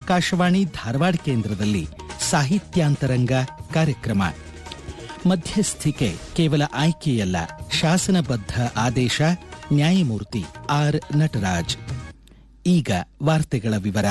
ಆಕಾಶವಾಣಿ ಧಾರವಾಡ ಕೇಂದ್ರದಲ್ಲಿ ಸಾಹಿತ್ಯಾಂತರಂಗ ಕಾರ್ಯಕ್ರಮ. ಮಧ್ಯಸ್ಥಿಕೆ ಕೇವಲ ಆಯ್ಕೆಯಲ್ಲ, ಶಾಸನಬದ್ಧ ಆದೇಶ. ನ್ಯಾಯಮೂರ್ತಿ ಆರ್ ನಟರಾಜ್. ಈಗ ವಾರ್ತೆಗಳ ವಿವರ.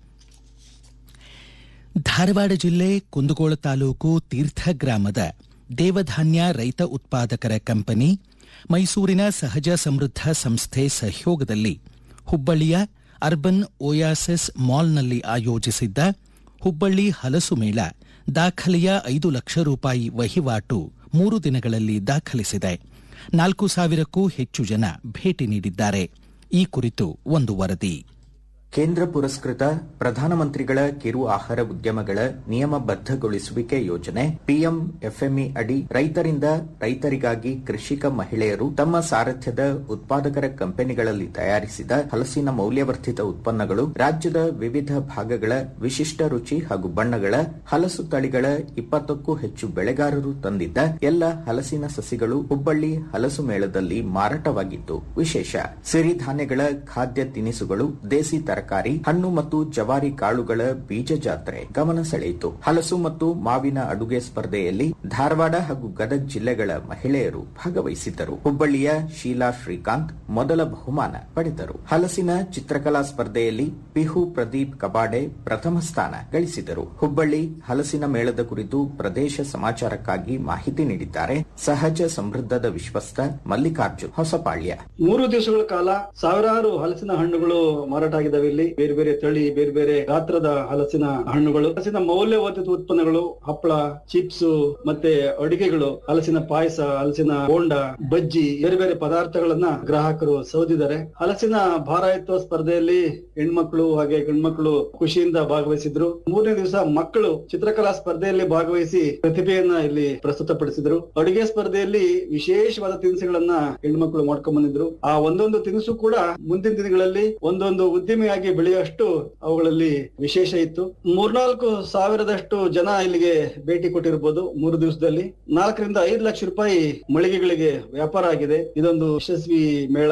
ಧಾರವಾಡ ಜಿಲ್ಲೆ ಕುಂದಗೋಳ ತಾಲೂಕು ತೀರ್ಥ ಗ್ರಾಮದ ದೇವಧಾನ್ಯ ರೈತ ಉತ್ಪಾದಕರ ಕಂಪನಿ, ಮೈಸೂರಿನ ಸಹಜ ಸಮೃದ್ಧ ಸಂಸ್ಥೆ ಸಹಯೋಗದಲ್ಲಿ ಹುಬ್ಬಳ್ಳಿಯ ಅರ್ಬನ್ ಓಯಾಸಿಸ್ ಮಾಲ್ನಲ್ಲಿ ಆಯೋಜಿಸಿದ್ದ ಹುಬ್ಬಳ್ಳಿ ಹಲಸು ಮೇಳ ದಾಖಲೆಯ 5 ಲಕ್ಷ ರೂಪಾಯಿ ವಹಿವಾಟು 3 ದಿನಗಳಲ್ಲಿ ದಾಖಲಿಸಿದೆ. 4,000ಕ್ಕೂ ಹೆಚ್ಚು ಜನ ಭೇಟಿ ನೀಡಿದ್ದಾರೆ. ಈ ಕುರಿತು ಒಂದು ವರದಿ. ಕೇಂದ್ರ ಪುರಸ್ಕೃತ ಪ್ರಧಾನಮಂತ್ರಿಗಳ ಕಿರು ಆಹಾರ ಉದ್ಯಮಗಳ ನಿಯಮಬದ್ಧಗೊಳಿಸುವಿಕೆ ಯೋಜನೆ ಪಿಎಂಎಫ್ಎಂಇ ಅಡಿ ರೈತರಿಂದ ರೈತರಿಗಾಗಿ ಕೃಷಿಕ ಮಹಿಳೆಯರು ತಮ್ಮ ಸಾರಥ್ಯದ ಉತ್ಪಾದಕರ ಕಂಪನಿಗಳಲ್ಲಿ ತಯಾರಿಸಿದ ಹಲಸಿನ ಮೌಲ್ಯವರ್ಧಿತ ಉತ್ಪನ್ನಗಳು, ರಾಜ್ಯದ ವಿವಿಧ ಭಾಗಗಳ ವಿಶಿಷ್ಟ ರುಚಿ ಹಾಗೂ ಬಣ್ಣಗಳ ಹಲಸು ತಳಿಗಳ 20ಕ್ಕೂ ಹೆಚ್ಚು ಬೆಳೆಗಾರರು ತಂದಿದ್ದ ಎಲ್ಲ ಹಲಸಿನ ಸಸಿಗಳು ಹುಬ್ಬಳ್ಳಿ ಹಲಸು ಮೇಳದಲ್ಲಿ ಮಾರಾಟವಾಗಿತ್ತು. ವಿಶೇಷ ಸಿರಿಧಾನ್ಯಗಳ ಖಾದ್ಯ ತಿನಿಸುಗಳು, ದೇಸಿ ತರಕಾರಿ, ಹಣ್ಣು ಮತ್ತು ಜವಾರಿ ಕಾಳುಗಳ ಬೀಜ ಜಾತ್ರೆ ಗಮನ ಸೆಳೆಯಿತು. ಹಲಸು ಮತ್ತು ಮಾವಿನ ಅಡುಗೆ ಸ್ಪರ್ಧೆಯಲ್ಲಿ ಧಾರವಾಡ ಹಾಗೂ ಗದಗ ಜಿಲ್ಲೆಗಳ ಮಹಿಳೆಯರು ಭಾಗವಹಿಸಿದ್ದರು. ಹುಬ್ಬಳ್ಳಿಯ ಶೀಲಾ ಶ್ರೀಕಾಂತ್ ಮೊದಲ ಬಹುಮಾನ ಪಡೆದರು. ಹಲಸಿನ ಚಿತ್ರಕಲಾ ಸ್ಪರ್ಧೆಯಲ್ಲಿ ಪಿಹು ಪ್ರದೀಪ್ ಕಬಾಡೆ ಪ್ರಥಮ ಸ್ಥಾನ ಗಳಿಸಿದರು. ಹುಬ್ಬಳ್ಳಿ ಹಲಸಿನ ಮೇಳದ ಕುರಿತು ಪ್ರದೇಶ ಸಮಾಚಾರಕ್ಕಾಗಿ ಮಾಹಿತಿ ನೀಡಿದ್ದಾರೆ ಸಹಜ ಸಮೃದ್ಧದ ವಿಶ್ವಸ್ತ ಮಲ್ಲಿಕಾರ್ಜುನ್ ಹೊಸಪಾಳ್ಯ. 3 ದಿವಸಗಳ ಕಾಲ ಸಾವಿರಾರು ಹಲಸಿನ ಹಣ್ಣುಗಳು ಮಾರಾಟ ಆಗಿದ್ದಾವೆ. ಇಲ್ಲಿ ಬೇರೆ ಬೇರೆ ತಳಿ, ಬೇರೆ ಬೇರೆ ಗಾತ್ರದ ಹಲಸಿನ ಹಣ್ಣುಗಳು, ಹಲಸಿನ ಮೌಲ್ಯವರ್ಧಿತ ಉತ್ಪನ್ನಗಳು, ಹಪ್ಪಳ, ಚಿಪ್ಸ್ ಮತ್ತೆ ಅಡಿಗೆಗಳು, ಹಲಸಿನ ಪಾಯಸ, ಹಲಸಿನ ಬೋಂಡ, ಬಜ್ಜಿ, ಬೇರೆ ಬೇರೆ ಪದಾರ್ಥಗಳನ್ನ ಗ್ರಾಹಕರು ಸೌದಿದ್ದಾರೆ. ಹಲಸಿನ ಭಾರ ಎತ್ತುವ ಸ್ಪರ್ಧೆಯಲ್ಲಿ ಹೆಣ್ಮಕ್ಳು ಹಾಗೆ ಗಂಡ್ಮಕ್ಳು ಖುಷಿಯಿಂದ ಭಾಗವಹಿಸಿದ್ರು. 3ನೇ ದಿವಸ ಮಕ್ಕಳು ಚಿತ್ರಕಲಾ ಸ್ಪರ್ಧೆಯಲ್ಲಿ ಭಾಗವಹಿಸಿ ಪ್ರತಿಭೆಯನ್ನ ಇಲ್ಲಿ ಪ್ರಸ್ತುತಪಡಿಸಿದ್ರು. ಅಡುಗೆ ಸ್ಪರ್ಧೆಯಲ್ಲಿ ವಿಶೇಷವಾದ ತಿನಿಸುಗಳನ್ನ ಹೆಣ್ಮಕ್ಳು ಮಾಡ್ಕೊಂಡ್ ಬಂದಿದ್ರು. ಆ ಒಂದೊಂದು ತಿನಿಸು ಕೂಡ ಮುಂದಿನ ದಿನಗಳಲ್ಲಿ ಒಂದೊಂದು ಉದ್ಯಮಿಯಾಗಿ ಬೆಳೆಯುವಷ್ಟು ಅವುಗಳಲ್ಲಿ ವಿಶೇಷ ಇತ್ತು. 3-4 ಸಾವಿರದಷ್ಟು ಜನ ಇಲ್ಲಿಗೆ ಭೇಟಿ ಕೊಟ್ಟಿರಬಹುದು. 3 ದಿವಸದಲ್ಲಿ 4 ರಿಂದ 5 ಲಕ್ಷ ರೂಪಾಯಿ ಮಳಿಗೆಗಳಿಗೆ ವ್ಯಾಪಾರ ಆಗಿದೆ. ಇದೊಂದು ಯಶಸ್ವಿ ಮೇಳ.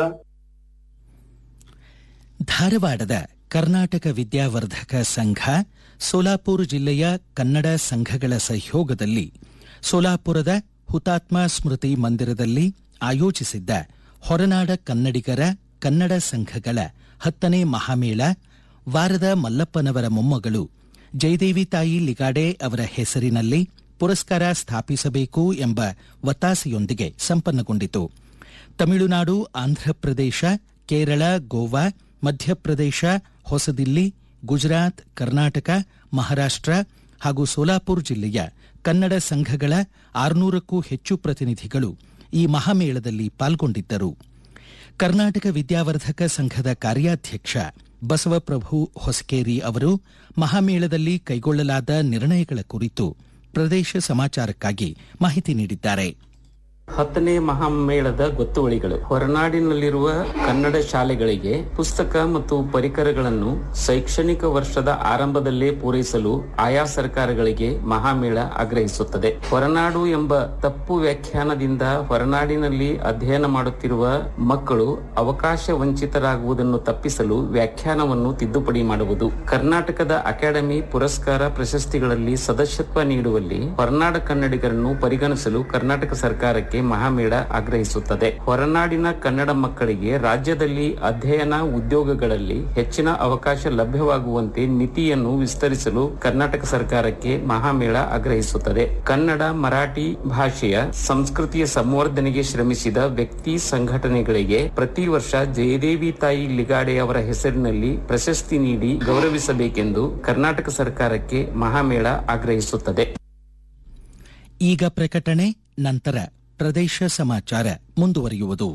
ಧಾರವಾಡದ ಕರ್ನಾಟಕ ವಿದ್ಯಾವರ್ಧಕ ಸಂಘ, ಸೋಲಾಪುರ ಜಿಲ್ಲೆಯ ಕನ್ನಡ ಸಂಘಗಳ ಸಹಯೋಗದಲ್ಲಿ ಸೋಲಾಪುರದ ಹುತಾತ್ಮ ಸ್ಮೃತಿ ಮಂದಿರದಲ್ಲಿ ಆಯೋಜಿಸಿದ್ದ ಹೊರನಾಡ ಕನ್ನಡಿಗರ ಕನ್ನಡ ಸಂಘಗಳ 10ನೇ ಮಹಾಮೇಳ ವಾರದ ಮಲ್ಲಪ್ಪನವರ ಮೊಮ್ಮಗಳು ಜಯದೇವಿ ತಾಯಿ ಲಿಗಾಡೆ ಅವರ ಹೆಸರಿನಲ್ಲಿ ಪುರಸ್ಕಾರ ಸ್ಥಾಪಿಸಬೇಕು ಎಂಬ ಒತ್ತಾಸೆಯೊಂದಿಗೆ ಸಂಪನ್ನಗೊಂಡಿತು. ತಮಿಳುನಾಡು, ಆಂಧ್ರಪ್ರದೇಶ, ಕೇರಳ, ಗೋವಾ, ಮಧ್ಯಪ್ರದೇಶ, ಹೊಸದಿಲ್ಲಿ, ಗುಜರಾತ್, ಕರ್ನಾಟಕ, ಮಹಾರಾಷ್ಟ್ರ ಹಾಗೂ ಸೋಲಾಪುರ ಜಿಲ್ಲೆಯ ಕನ್ನಡ ಸಂಘಗಳ 600ಕ್ಕೂ ಹೆಚ್ಚು ಪ್ರತಿನಿಧಿಗಳು ಈ ಮಹಾಮೇಳದಲ್ಲಿ ಪಾಲ್ಗೊಂಡಿದ್ದರು. ಕರ್ನಾಟಕ ವಿದ್ಯಾವರ್ಧಕ ಸಂಘದ ಕಾರ್ಯಾಧ್ಯಕ್ಷ ಬಸವಪ್ರಭು ಹೊಸಕೇರಿ ಅವರು ಮಹಾಮೇಳದಲ್ಲಿ ಕೈಗೊಳ್ಳಲಾದ ನಿರ್ಣಯಗಳ ಕುರಿತು ಪ್ರದೇಶ ಸಮಾಚಾರಕ್ಕಾಗಿ ಮಾಹಿತಿ ನೀಡಿದ್ದಾರೆ. 10ನೇ ಮಹಾಮೇಳದ ಗೊತ್ತುವಳಿಗಳು. ಹೊರನಾಡಿನಲ್ಲಿರುವ ಕನ್ನಡ ಶಾಲೆಗಳಿಗೆ ಪುಸ್ತಕ ಮತ್ತು ಪರಿಕರಗಳನ್ನು ಶೈಕ್ಷಣಿಕ ವರ್ಷದ ಆರಂಭದಲ್ಲೇ ಪೂರೈಸಲು ಆಯಾ ಸರ್ಕಾರಗಳಿಗೆ ಮಹಾಮೇಳ ಆಗ್ರಹಿಸುತ್ತದೆ. ಹೊರನಾಡು ಎಂಬ ತಪ್ಪು ವ್ಯಾಖ್ಯಾನದಿಂದ ಹೊರನಾಡಿನಲ್ಲಿ ಅಧ್ಯಯನ ಮಾಡುತ್ತಿರುವ ಮಕ್ಕಳು ಅವಕಾಶ ವಂಚಿತರಾಗುವುದನ್ನು ತಪ್ಪಿಸಲು ವ್ಯಾಖ್ಯಾನವನ್ನು ತಿದ್ದುಪಡಿ ಮಾಡುವುದು. ಕರ್ನಾಟಕದ ಅಕಾಡೆಮಿ ಪುರಸ್ಕಾರ ಪ್ರಶಸ್ತಿಗಳಲ್ಲಿ ಸದಸ್ಯತ್ವ ನೀಡುವಲ್ಲಿ ಹೊರನಾಡ ಕನ್ನಡಿಗರನ್ನು ಪರಿಗಣಿಸಲು ಕರ್ನಾಟಕ ಸರ್ಕಾರಕ್ಕೆ ಮಹಾಮೇಳ ಆಗ್ರಹಿಸುತ್ತದೆ. ಹೊರನಾಡಿನ ಕನ್ನಡ ಮಕ್ಕಳಿಗೆ ರಾಜ್ಯದಲ್ಲಿ ಅಧ್ಯಯನ, ಉದ್ಯೋಗಗಳಲ್ಲಿ ಹೆಚ್ಚಿನ ಅವಕಾಶ ಲಭ್ಯವಾಗುವಂತೆ ಮಿತಿಯನ್ನು ವಿಸ್ತರಿಸಲು ಕರ್ನಾಟಕ ಸರ್ಕಾರಕ್ಕೆ ಮಹಾಮೇಳ ಆಗ್ರಹಿಸುತ್ತದೆ. ಕನ್ನಡ, ಮರಾಠಿ ಭಾಷೆಯ ಸಂಸ್ಕೃತಿಯ ಸಂವರ್ಧನೆಗೆ ಶ್ರಮಿಸಿದ ವ್ಯಕ್ತಿ, ಸಂಘಟನೆಗಳಿಗೆ ಪ್ರತಿ ವರ್ಷ ಜಯದೇವಿ ತಾಯಿ ಲಿಗಾಡೆ ಅವರ ಹೆಸರಿನಲ್ಲಿ ಪ್ರಶಸ್ತಿ ನೀಡಿ ಗೌರವಿಸಬೇಕೆಂದು ಕರ್ನಾಟಕ ಸರ್ಕಾರಕ್ಕೆ ಮಹಾಮೇಳ ಆಗ್ರಹಿಸುತ್ತದೆ. ಈಗ ಪ್ರಕಟಣೆ, ನಂತರ ಪ್ರದೇಶ ಸಮಾಚಾರ ಮುಂದುವರಿಯುವುದು.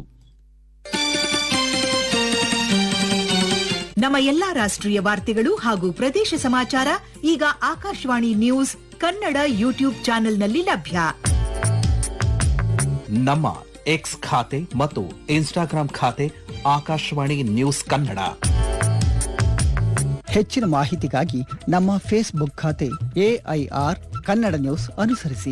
ನಮ್ಮ ಎಲ್ಲಾ ರಾಷ್ಟ್ರೀಯ ವಾರ್ತೆಗಳು ಹಾಗೂ ಪ್ರದೇಶ ಸಮಾಚಾರ ಈಗ ಆಕಾಶವಾಣಿ ನ್ಯೂಸ್ ಕನ್ನಡ ಯೂಟ್ಯೂಬ್ ಚಾನೆಲ್ನಲ್ಲಿ ಲಭ್ಯ. ನಮ್ಮ ಎಕ್ಸ್ ಖಾತೆ ಮತ್ತು ಇನ್ಸ್ಟಾಗ್ರಾಂ ಖಾತೆ ಆಕಾಶವಾಣಿ ನ್ಯೂಸ್ ಕನ್ನಡ. ಹೆಚ್ಚಿನ ಮಾಹಿತಿಗಾಗಿ ನಮ್ಮ ಫೇಸ್ಬುಕ್ ಖಾತೆ AIR ಕನ್ನಡ ನ್ಯೂಸ್ ಅನುಸರಿಸಿ.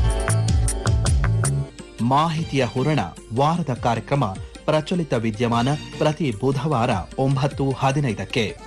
ಮಾಹಿತಿಯ ಹೂರಣ ವಾರದ ಕಾರ್ಯಕ್ರಮ ಪ್ರಚಲಿತ ವಿದ್ಯಮಾನ ಪ್ರತಿ ಬುಧವಾರ 9:15